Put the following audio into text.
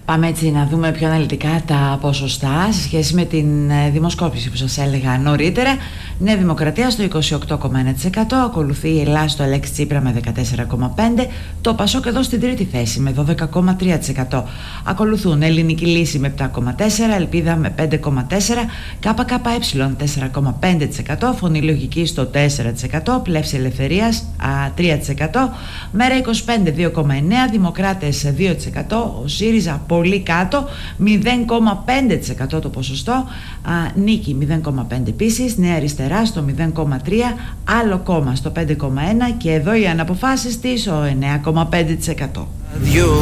Πάμε έτσι να δούμε πιο αναλυτικά τα ποσοστά σε σχέση με την δημοσκόπηση που σας έλεγα νωρίτερα. Νέα Δημοκρατία στο 28,1%, ακολουθεί η Ελλάδα στο Αλέξη Τσίπρα με 14,5%, το Πασόκ εδώ στην τρίτη θέση με 12,3%. Ακολουθούν Ελληνική Λύση με 7,4%, Ελπίδα με 5,4%, ΚΚΕ 4,5%, Φωνή Λογική στο 4%, Πλεύση Ελευθερίας 3%, Μέρα 25 2,9%, Δημοκράτες 2%, ο ΣΥΡΙΖΑ πολύ κάτω 0,5% το ποσοστό, Νίκη 0,5% επίσης, Νέα Αριστερά στο 0,3%, Άλλο Κόμμα στο 5,1% και εδώ οι αναποφάσεις της ο 9,5%.